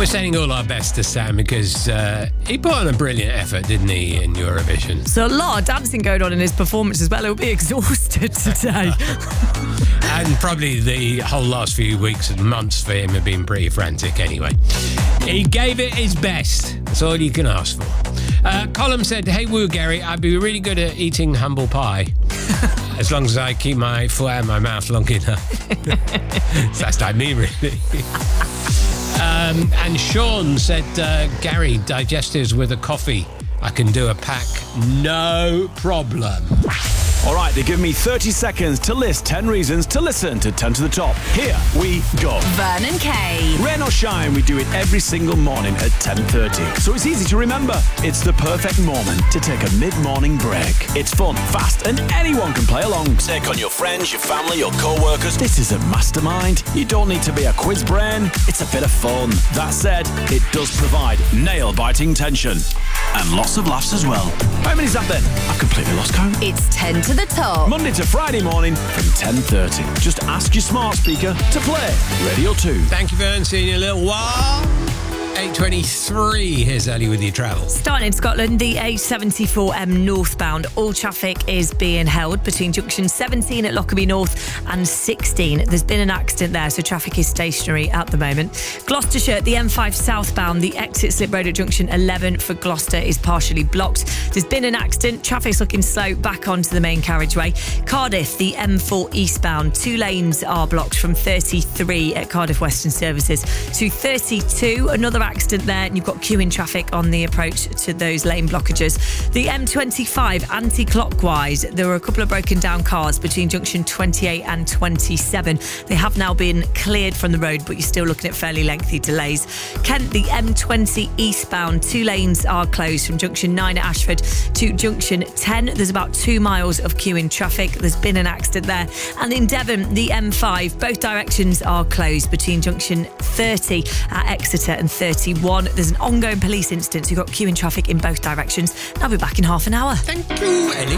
We're sending all our best to Sam because he put on a brilliant effort, didn't he, in Eurovision? So a lot of dancing going on in his performance as well. He'll be exhausted today. And probably the whole last few weeks and months for him have been pretty frantic anyway. He gave it his best. That's all you can ask for. Colin said, "Hey, woo, Gary, I'd be really good at eating humble pie. As long as I keep my foot out of my mouth long enough." So that's like me, really. And Sean said, "Gary, digestives with a coffee. I can do a pack, no problem." All right, they give me 30 seconds to list 10 reasons to listen to 10 to the Top. Here we go. Vernon Kay. Rain or shine, we do it every single morning at 10:30. So it's easy to remember. It's the perfect moment to take a mid-morning break. It's fun, fast, and anyone can play along. Take on your friends, your family, your co-workers. This isn't mastermind. You don't need to be a quiz brain. It's a bit of fun. That said, it does provide nail-biting tension. And lots of laughs as well. How many is that then? I've completely lost count. It's 10 to the Top. Monday to Friday morning from 10:30. Just ask your smart speaker to play Radio 2. Thank you, Vern. See you in a little while. 8:23. Here's Ellie with your travel. Starting in Scotland, the A74M northbound. All traffic is being held between junction 17 at Lockerbie North and 16. There's been an accident there, so traffic is stationary at the moment. Gloucestershire, the M5 southbound. The exit slip road at junction 11 for Gloucester is partially blocked. There's been an accident. Traffic's looking slow back onto the main carriageway. Cardiff, the M4 eastbound. 2 lanes are blocked from 33 at Cardiff Western Services to 32. Another accident there, and you've got queuing traffic on the approach to those lane blockages. The M25 anti-clockwise, there were a couple of broken down cars between junction 28 and 27. They have now been cleared from the road, but you're still looking at fairly lengthy delays. Kent, the M20 eastbound, 2 lanes are closed from junction 9 at Ashford to junction 10. There's about 2 miles of queuing traffic. There's been an accident there. And in Devon, the M5, both directions are closed between junction 30 at Exeter and 31. There's an ongoing police incident, so you've got queuing traffic in both directions. I'll be back in half an hour. Thank you, Ellie.